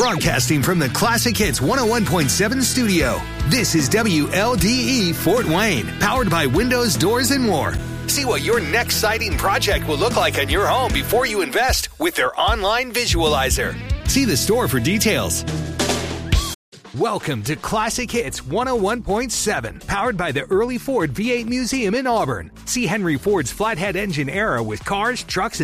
Broadcasting from the Classic Hits 101.7 studio, this is WLDE Fort Wayne, powered by Windows, Doors, and more. See what your next siding project will look like in your home before you invest with their online visualizer. See the store for details. Welcome to Classic Hits 101.7, powered by the Early Ford V8 Museum in Auburn. See Henry Ford's flathead engine era with cars, trucks, and